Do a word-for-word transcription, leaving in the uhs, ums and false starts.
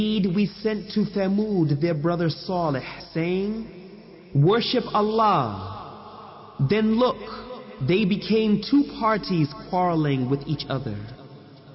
Indeed, we sent to Thamud their brother Salih, saying, worship Allah. Then look, they became two parties quarreling with each other.